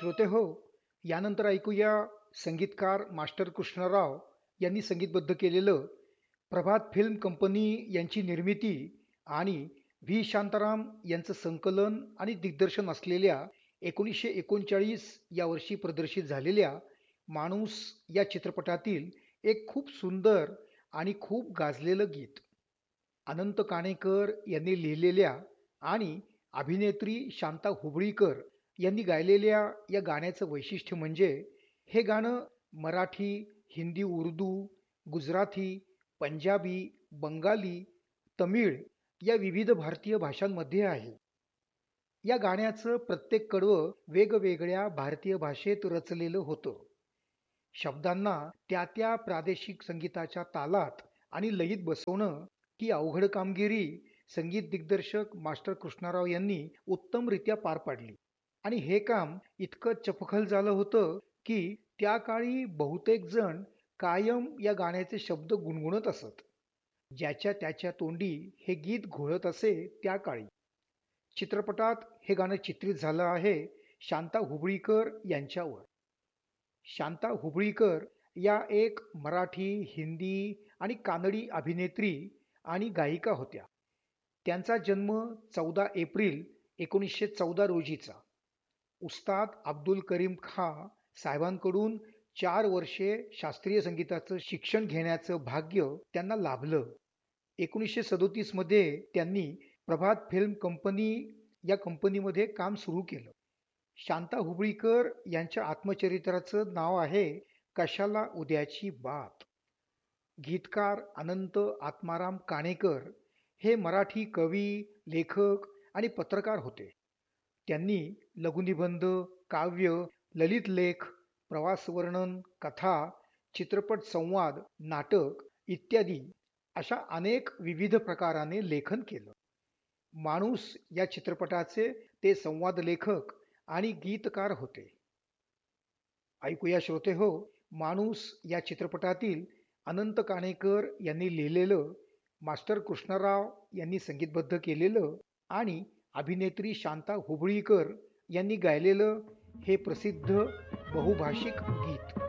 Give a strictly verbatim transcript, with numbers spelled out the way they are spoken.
श्रोते हो, यानंतर ऐकूया संगीतकार मास्टर कृष्णराव यांनी संगीतबद्ध केलेलं प्रभात फिल्म कंपनी यांची निर्मिती आणि व्ही शांताराम यांचं संकलन आणि दिग्दर्शन असलेल्या एकोणीसशे एकोणचाळीस या वर्षी प्रदर्शित झालेल्या माणूस या चित्रपटातील एक खूप सुंदर आणि खूप गाजलेलं गीत. अनंत काणेकर यांनी लिहिलेल्या आणि अभिनेत्री शांता हुबळीकर यांनी गायलेल्या या गाण्याचं वैशिष्ट्य म्हणजे हे गाणं मराठी, हिंदी, उर्दू, गुजराती, पंजाबी, बंगाली, तमिळ या विविध भारतीय भाषांमध्ये आहे. या गाण्याचं प्रत्येक कडवं वेगवेगळ्या भारतीय भाषेत रचलेलं होतं. शब्दांना त्या त्या प्रादेशिक संगीताच्या तालात आणि लयीत बसवणं ही अवघड कामगिरी संगीत दिग्दर्शक मास्टर कृष्णराव यांनी उत्तमरित्या पार पाडली. आणि हे काम इतकं चपखल झालं होतं की त्या काळी बहुतेक जण कायम या गाण्याचे शब्द गुणगुणत असत. ज्याच्या त्याच्या तोंडी हे गीत घोळत असे त्या काळी. चित्रपटात हे गाणं चित्रित झालं आहे शांता हुबळीकर यांच्यावर. शांता हुबळीकर या एक मराठी, हिंदी आणि कानडी अभिनेत्री आणि गायिका होत्या. त्यांचा जन्म चौदा एप्रिल एकोणीसशे चौदा रोजीचा. उस्ताद अब्दुल करीम खां साहेबांकडून चार वर्षे शास्त्रीय संगीताचं शिक्षण घेण्याचं भाग्य त्यांना लाभलं. एकोणीसशे सदोतीस मध्ये त्यांनी प्रभात फिल्म कंपनी या कंपनीमध्ये काम सुरू केलं. शांता हुबळीकर यांच्या आत्मचरित्राचं नाव आहे कशाला उद्याची बात. गीतकार अनंत आत्माराम काणेकर हे मराठी कवी, लेखक आणि पत्रकार होते. त्यांनी लघुनिबंध, काव्य, ललित लेख, प्रवास वर्णन, कथा, चित्रपट संवाद, नाटक इत्यादी अशा अनेक विविध प्रकाराने लेखन केलं. माणूस या चित्रपटाचे ते संवाद लेखक आणि गीतकार होते. ऐकूया श्रोते हो, माणूस या चित्रपटातील अनंत काणेकर यांनी लिहिलेलं, मास्टर कृष्णराव यांनी संगीतबद्ध केलेलं आणि अभिनेत्री शांता हुबळीकर यांनी गायलेलं हे प्रसिद्ध बहुभाषिक गीत.